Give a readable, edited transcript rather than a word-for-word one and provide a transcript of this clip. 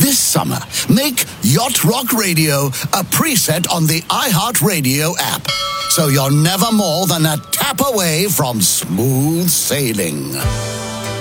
This summer, make Yacht Rock Radio a preset on the iHeartRadio app, so you're never more than a tap away from smooth sailing.